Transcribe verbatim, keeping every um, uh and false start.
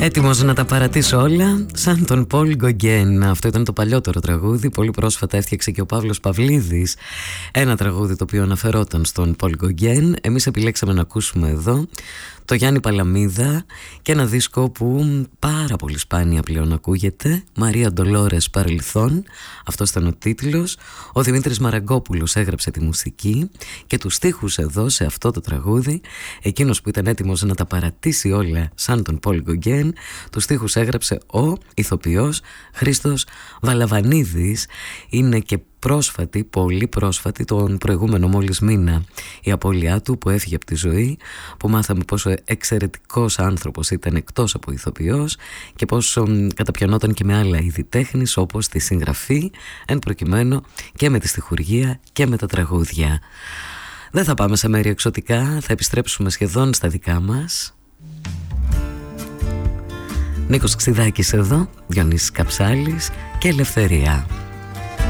Έτοιμος να τα παρατήσω όλα, σαν τον Πολ Γκογκέν. Αυτό ήταν το παλιότερο τραγούδι. Πολύ πρόσφατα έφτιαξε και ο Παύλος Παυλίδης ένα τραγούδι το οποίο αναφερόταν στον Πολ Γκογκέν. Εμείς επιλέξαμε να ακούσουμε εδώ το Γιάννη Παλαμίδα και ένα δίσκο που πάρα πολύ σπάνια πλέον ακούγεται, Μαρία Ντολόρες Παρελθόν. Αυτός ήταν ο τίτλος. Ο Δημήτρης Μαραγκόπουλος έγραψε τη μουσική και τους στίχους εδώ σε αυτό το τραγούδι. Εκείνος που ήταν έτοιμος να τα παρατήσει όλα σαν τον Πολ Γκογκέν, τους στίχους έγραψε ο ηθοποιός Χρήστος Βαλαβανίδης. Είναι και πρόσφατη, πολύ πρόσφατη, τον προηγούμενο μόλις μήνα η απώλειά του, που έφυγε από τη ζωή, που μάθαμε πόσο εξαιρετικός άνθρωπος ήταν εκτός από ηθοποιός και πόσο καταπιανόταν και με άλλα είδη τέχνης, όπως τη συγγραφή, εν προκειμένου και με τη στιχουργία και με τα τραγούδια. Δεν θα πάμε σε μέρη εξωτικά, θα επιστρέψουμε σχεδόν στα δικά μας. Νίκος Ξηδάκης εδώ, Διονύσης Καψάλης και Ελευθερία.